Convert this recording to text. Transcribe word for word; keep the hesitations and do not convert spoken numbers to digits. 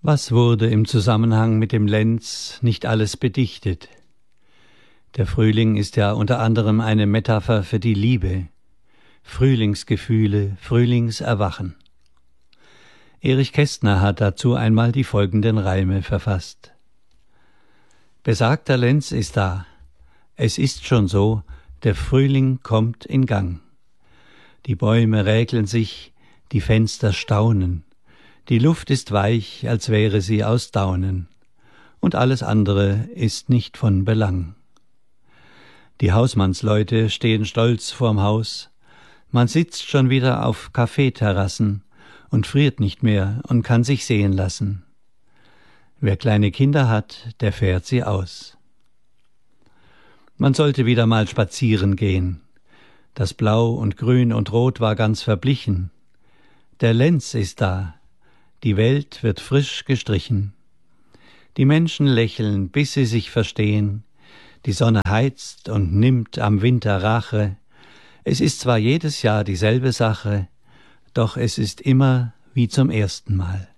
Was wurde im Zusammenhang mit dem Lenz nicht alles bedichtet? Der Frühling ist ja unter anderem eine Metapher für die Liebe, Frühlingsgefühle, Frühlingserwachen. Erich Kästner hat dazu einmal die folgenden Reime verfasst. Besagter Lenz ist da, es ist schon so, der Frühling kommt in Gang. Die Bäume räkeln sich, die Fenster staunen, die Luft ist weich, als wäre sie aus Daunen, und alles andere ist nicht von Belang. Die Hausmannsleute stehen stolz vorm Haus, man sitzt schon wieder auf Kaffeeterrassen und friert nicht mehr und kann sich sehen lassen. Wer kleine Kinder hat, der fährt sie aus. Man sollte wieder mal spazieren gehen. Das Blau und Grün und Rot war ganz verblichen. Der Lenz ist da, die Welt wird frisch gestrichen. Die Menschen lächeln, bis sie sich verstehen. Die Sonne heizt und nimmt am Winter Rache. Es ist zwar jedes Jahr dieselbe Sache, doch es ist immer wie zum ersten Mal.